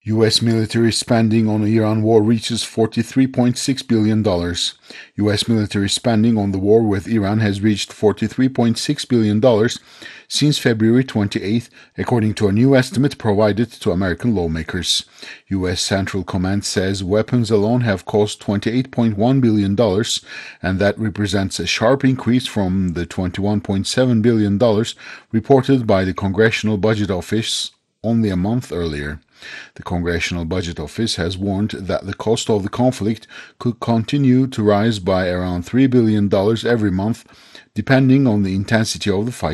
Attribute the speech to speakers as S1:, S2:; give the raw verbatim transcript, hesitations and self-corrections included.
S1: U S military spending on the Iran war reaches forty-three point six billion dollars. U S military spending on the war with Iran has reached forty-three point six billion dollars since February twenty-eighth, according to a new estimate provided to American lawmakers. U S Central Command says weapons alone have cost twenty-eight point one billion dollars, and that represents a sharp increase from the twenty-one point seven billion dollars reported by the Congressional Budget Office only a month earlier. The Congressional Budget Office has warned that the cost of the conflict could continue to rise by around three billion dollars every month, depending on the intensity of the fight.